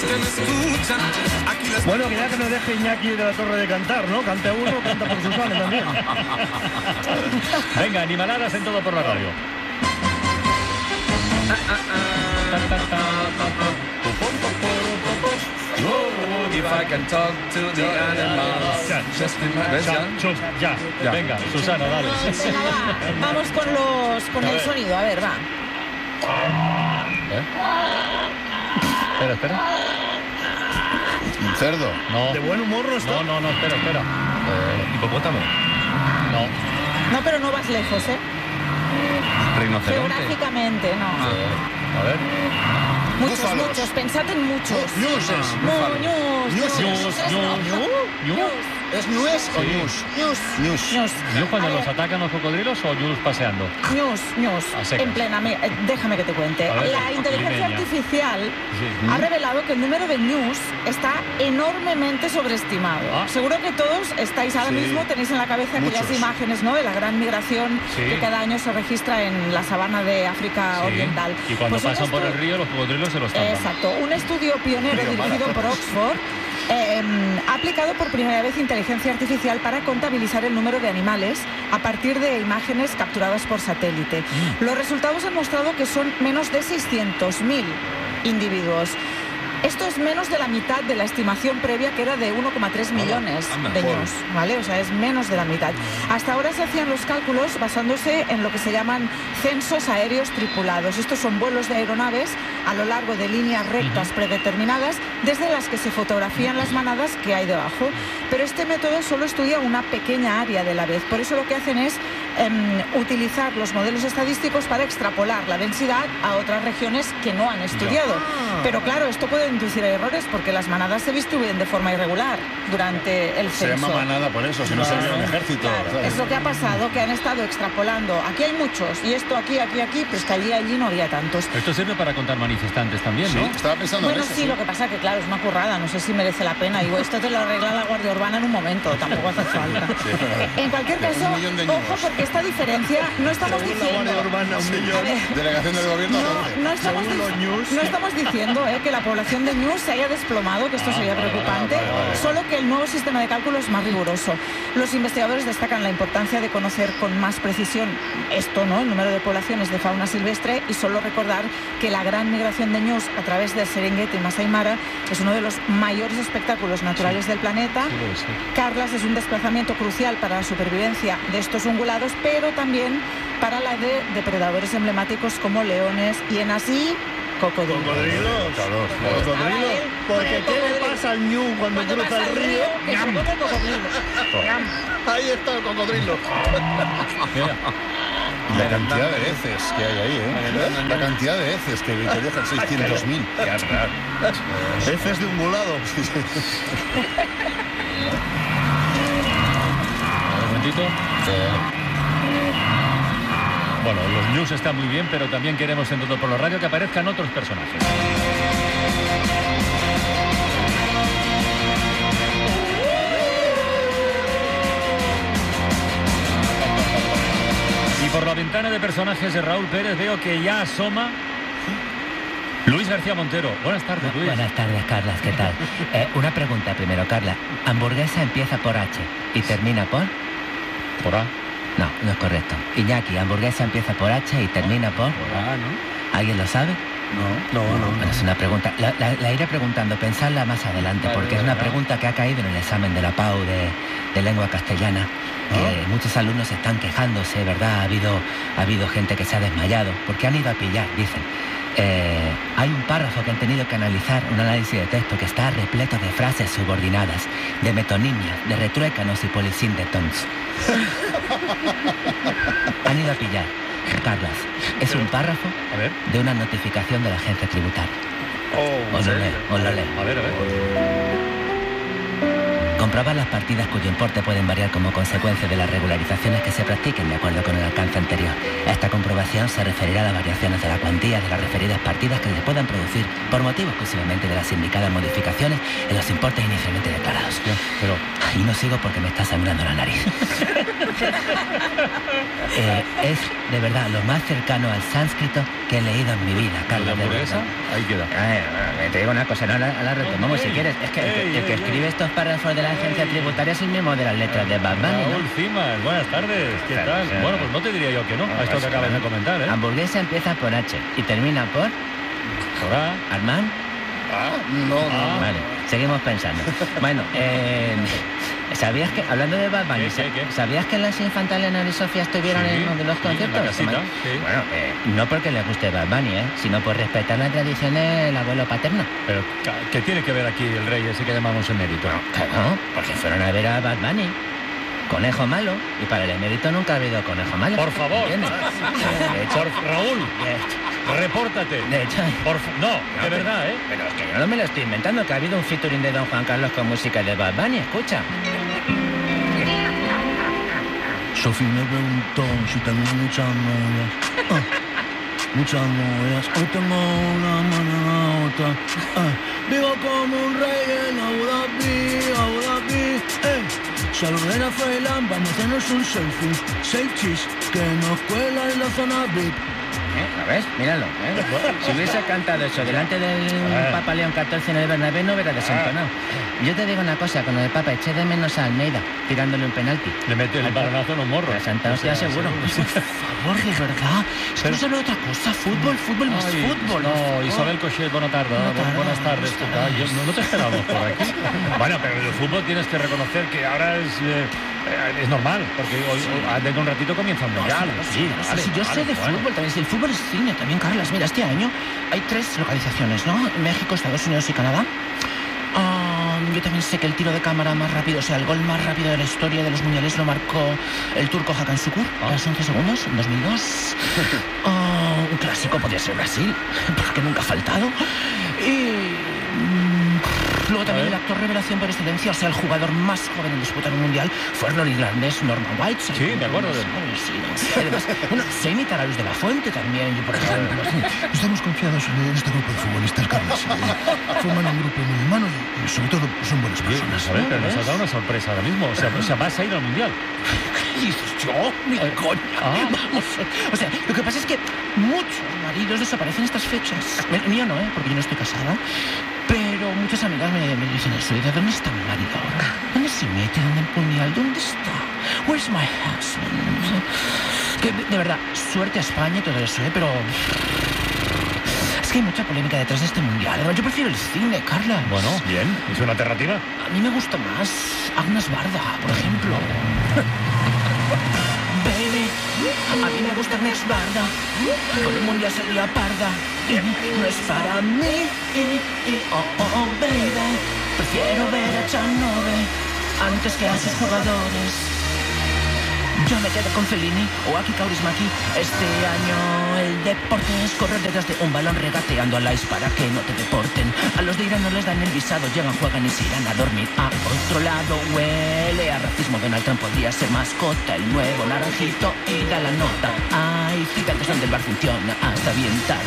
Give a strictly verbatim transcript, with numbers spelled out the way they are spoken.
Bueno, que ya que nos deje Iñaki de la Torre de cantar, ¿no? Cante uno, canta por Susana también. Venga, animaladas en Todo por la Radio. If I can talk to the animals. Ya, Just imagine. ¿Ves ya? Chum, ya. Ya. Venga, Susana, dale. Venga, va. Vamos con los con el sonido, a ver, va. ¿Eh? Espera, espera. Un cerdo. No. De buen humor no está. No, no, no, espera, espera. Eh, hipopótamo. No. No, pero no vas lejos, ¿eh? Rinoceronte. Geográficamente, no. A ver. Muchos, Búfalos. muchos, pensad en muchos. Ñuses. No, ñus, Ñuses. ñus, Ñus, ñus, ñus. ñus. ¿Es nuez o Sí. ñus? Ñus, Ñus. ñus. ¿Ñus cuando A los ver, atacan los cocodrilos o ñus paseando? ñus, ñus. A secas. En plena... mi- eh, Déjame que te cuente. A ver, La inteligencia limeña. artificial Sí. ha revelado que el número de ñus está enormemente sobreestimado. Ah. Seguro que todos estáis ahora Sí. mismo, tenéis en la cabeza aquellas Muchos. imágenes, ¿no?, de la gran migración Sí. que cada año se registra en la sabana de África Sí. Oriental. Y cuando Pues un pasan por el estu- río, los cocodrilos se los estampan. Exacto. Un estudio pionero dirigido por Oxford eh, ha aplicado por primera vez inteligencia artificial para contabilizar el número de animales a partir de imágenes capturadas por satélite. Mm. Los resultados han mostrado que son menos de seiscientos mil individuos. Esto es menos de la mitad de la estimación previa, que era de uno coma tres millones anda, de joder. ñus, ¿vale? O sea, es menos de la mitad. Hasta ahora se hacían los cálculos basándose en lo que se llaman censos aéreos tripulados. Estos son vuelos de aeronaves a lo largo de líneas rectas predeterminadas, desde las que se fotografían las manadas que hay debajo. Pero este método solo estudia una pequeña área de la vez. Por eso lo que hacen es em, utilizar los modelos estadísticos para extrapolar la densidad a otras regiones que no han estudiado. Pero claro, esto puede inducir a errores porque las manadas se distribuyen de forma irregular durante el Se censo. llama manada por eso, si no sería un ejército. Claro, ¿sabes? es lo que ha pasado, que han estado extrapolando. Aquí hay muchos, y esto aquí, aquí, aquí, pues que allí, allí no había tantos. Esto sirve para contar manifestantes también, ¿no? Sí, estaba pensando Bueno, en eso. sí, lo que pasa que, claro, es una currada, no sé si merece la pena. Digo, esto te lo arregla la Guardia Urbana en un momento, tampoco hace falta. En cualquier caso, Un millón de ojo, ñus. porque esta diferencia no estamos Según la diciendo... Guardia Urbana, un millón. A ver, Delegación del gobierno. no, doce. no estamos, Según los dic- ñus. no estamos diciendo eh, que la población de ñus se haya desplomado, que esto sería preocupante, solo que el nuevo sistema de cálculo es más riguroso. Los investigadores destacan la importancia de conocer con más precisión esto, ¿no?, el número de poblaciones de fauna silvestre, y solo recordar que la gran migración de ñus a través del Serengeti y Masai Mara es uno de los mayores espectáculos naturales del planeta. Sí, lo sé. Carlas es un desplazamiento crucial para la supervivencia de estos ungulados, pero también para la de depredadores emblemáticos como leones, hienas y cocodrilos. Cocodrilos. Cocodrilos. Porque ¿qué le pasa al ñu cuando, Cuando cruza pasa el el río? río, que se come cocodrilo. Ahí está el cocodrilo. Mira, La cantidad de heces que hay ahí, ¿eh? La cantidad de heces que, que dejan seiscientos mil. Heces de ungulado. un momentito. Bueno, los news están muy bien, pero también queremos en Todo por la Radio que aparezcan otros personajes. Y por la ventana de personajes de Raúl Pérez veo que ya asoma Luis García Montero. Buenas tardes, Luis. Buenas tardes, Carlas, ¿qué tal? Eh, una pregunta primero, Carla. Hamburguesa empieza por H y termina por... Por A. No, no es correcto. Iñaki, hamburguesa empieza por H y termina por... Ah, ¿no? ¿Alguien lo sabe? No, no, no. Bueno, es una pregunta. La, la- la iré preguntando, pensadla más adelante, Vale, porque es vale, una vale. pregunta que ha caído en el examen de la P A U de, de lengua castellana, que muchos alumnos están quejándose, ¿verdad? Ha habido, ha habido gente que se ha desmayado, porque han ido a pillar, dicen. Eh, hay un párrafo que han tenido que analizar, un análisis de texto que está repleto de frases subordinadas, de metonimias, de retruécanos y polisíndetons. Han ido a pillar, Carlas. Es un párrafo A ver. de una notificación de la agencia tributaria. Oh, Os lo leo, os lo leo. A ver, a ver. comprobar las partidas cuyo importe pueden variar como consecuencia de las regularizaciones que se practiquen de acuerdo con el alcance anterior. Esta comprobación se referirá a las variaciones de la cuantía de las referidas partidas que se puedan producir por motivo exclusivamente de las indicadas modificaciones en los importes inicialmente declarados. Pero... Y no sigo porque me está sangrando la nariz. eh, es, de verdad, lo más cercano al sánscrito que he leído en mi vida, Carlos. ¿La hamburguesa? Ahí queda. Ay, te digo una cosa, no la, la retomamos si quieres. Es que el, que- el que escribe estos párrafos de la agencia tributaria es el mismo de las letras de Bad Bunny, ¿no? Raúl Cimas, buenas tardes. ¿Qué Claro, tal? sí. Bueno, pues no te diría yo que no, a esto que acabas de comentar, ¿eh? Hamburguesa empieza por H y termina por Ahora, Armand. Ah, no, no. Ah. Vale, seguimos pensando. Bueno, eh, ¿sabías que, hablando de Bad Bunny, ¿Qué, qué, qué? ¿sabías que las Infanta Elena y Sofía estuvieron Sí, en uno de los sí, conciertos? en la casita, Bueno, sí. Bueno, eh, no porque les guste Bad Bunny, ¿eh? Sino por respetar la tradición del abuelo paterno. pero ¿qué tiene que ver aquí el rey ese que llamamos emérito? Claro, porque fueron a ver a Bad Bunny. Conejo malo, y para el emérito nunca ha habido conejo malo. Por favor. ¿Entiendes? De hecho, Por Raúl, de hecho, repórtate. de hecho, Por fa- no, de pero- verdad, ¿eh? Pero es que yo no me lo estoy inventando, que ha habido un featuring de Don Juan Carlos con música de Bad Bunny, escucha. Sofía me preguntó si tengo muchas novias. Ah, muchas novias. Hoy tengo una, mañana otra. Ah, vivo como un rey en Abu Dhabi, Abu Dhabi. Eh. Saludé a Freiland, vamos a hacernos un selfie. Seis chis que nos cuela en la zona V I P. ¿Eh? ¿Lo ves? Míralo. ¿eh? Si hubiese cantado eso delante del Ah. Papa León catorce en el Bernabéu no hubiera desentonado. Yo te digo una cosa, con el Papa eché de menos a Almeida tirándole un penalti. Le mete el balonazo en un morro. La Santa Hostia, seguro. Por favor, de verdad. Es que no se habla de otra cosa. Fútbol, fútbol más Ay, fútbol. No, Isabel Cochet, buenas tardes. Buenas tardes, Buenas tardes. ¿Qué tal? Yo- no, no te esperamos por aquí. Bueno, pero en el fútbol tienes que reconocer que ahora es, eh, eh, es normal, porque hoy, hoy- dentro de un ratito comienza el mundial. Sí, vale, sí, yo vale, sé de bueno. fútbol también. Si el fútbol es cine también, Carlas. Mira, este año hay tres localizaciones, ¿no? México, Estados Unidos y Canadá. Ah, yo también sé que el tiro de cámara más rápido, o sea, el gol más rápido de la historia de los mundiales lo marcó el turco Hakan Şükür a los once segundos, en dos mil dos. Ah, un clásico podría ser Brasil, porque nunca ha faltado. Y... mm, luego también A ver. el actor revelación por excelencia, o sea, el jugador más joven en disputar un mundial, fue el irlandés Norman White. Sí, me acuerdo de él. Sí, ¿no? Además, bueno, sé imitar a Luis de la Fuente también, yo por ejemplo. Estamos confiados en este grupo de futbolistas, Carlos. Forman un grupo muy humano y sobre todo son buenas Oye, personas. Isabel, pero nos has dado una sorpresa ahora mismo. O sea, o sea, vas a ir al mundial. ¿Qué dices yo? Ni de coña. Ah. Vamos. O sea, lo que pasa es que muchos maridos desaparecen estas fechas. El mío no, ¿eh? Porque yo no estoy casada. Pero muchas amigas me, me dicen eso. ¿De dónde está mi marido ahora? ¿Dónde se mete? ¿Dónde el puñal? ¿Dónde está? Where's my husband? Que, de, de verdad, suerte a España y todo eso, ¿eh? Pero... es que hay mucha polémica detrás de este mundial. Además, yo prefiero el cine, Carla. Bueno, bien. ¿Es una alternativa? A mí me gusta más Agnes Barda, por ejemplo. Baby, a mí me gusta Agnes Barda. Con el mundial sería parda. No es para mí. Oh, oh, oh, baby. Prefiero ver a Chanove antes que a sus jugadores. Yo me quedo con Fellini o Aki Kaurismäki. Este año el deporte es correr detrás de un balón regateando a Lais para que no te deporten. A los de Irán no les dan el visado, llegan, juegan y se irán a dormir. A otro lado huele a racismo. Donald Trump podría ser mascota, el nuevo naranjito y da la nota. Ay, citas donde el bar funciona hasta bien tarde.